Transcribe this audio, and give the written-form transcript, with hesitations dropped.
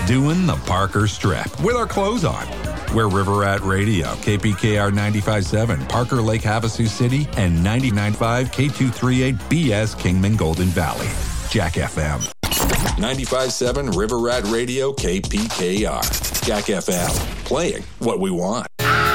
doing the Parker Strip with our clothes on. We're River Rat Radio, KPKR 95.7, Parker Lake Havasu City, and 99.5 K238 BS Kingman Golden Valley. Jack FM. 95.7 River Rat Radio, KPKR. Jack FM. Playing what we want.